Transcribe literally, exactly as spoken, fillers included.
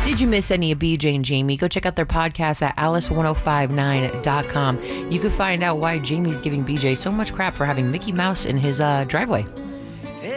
Did you miss any of B J and Jamie? Go check out their podcast at alice ten fifty-nine dot com. You can find out why Jamie's giving B J so much crap for having Mickey Mouse in his uh, driveway.